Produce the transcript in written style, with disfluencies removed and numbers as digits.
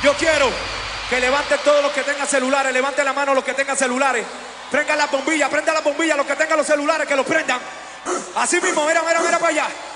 Yo quiero que levanten todos los que tengan celulares, levanten la mano los que tengan celulares. Prendan las bombillas los que tengan los celulares, que los prendan. Así mismo, mira para allá.